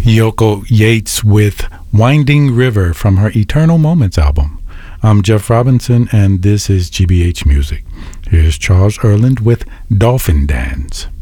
Yoko Yates with Winding River from her Eternal Moments album. I'm Jeff Robinson, and this is GBH Music. Here's Charles Earland with Dolphin Dance.